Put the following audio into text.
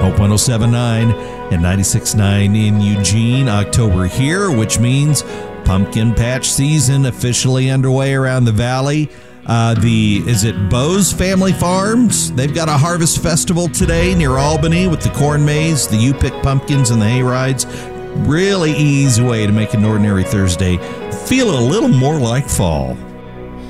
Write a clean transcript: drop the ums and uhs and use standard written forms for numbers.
Hope 107.9 and 96.9 in Eugene. October here, which means pumpkin patch season officially underway around the valley. Is it Bose Family Farms? They've got a harvest festival today near Albany with the corn maze, the U-Pick pumpkins, and the hay rides. Really easy way to make an ordinary Thursday feel a little more like fall.